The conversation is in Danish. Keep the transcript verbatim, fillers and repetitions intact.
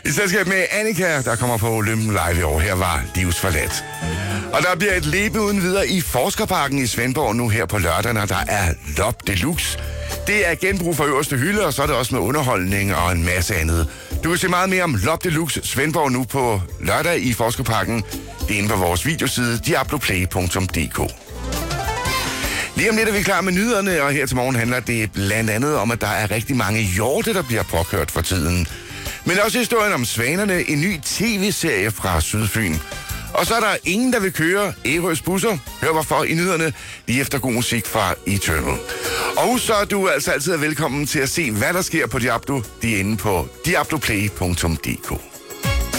I selskab med Annika, der kommer på Olympen Live i år. Her var Livsforladt. Og der bliver et lebe uden videre i Forskerparken i Svendborg nu her på lørdag, når der er Lop Deluxe. Det er genbrug fra øverste hylde, og så er det også med underholdning og en masse andet. Du kan se meget mere om Lop Deluxe Svendborg nu på lørdag i Forskerparken. Det er inde på vores videoside diabloplay punktum d k. Lige om lidt er vi klar med nyhederne, og her til morgen handler det blandt andet om, at der er rigtig mange hjorte, der bliver påkørt for tiden. Men også historien om svanerne, en ny tv-serie fra Sydfyn. Og så er der ingen, der vil køre Ærøs busser. Hør hvorfor i nyhederne, lige efter god musik fra Eternal. Og så er du altså altid velkommen til at se, hvad der sker på Diablo. De er inde på diabloplay punktum d k.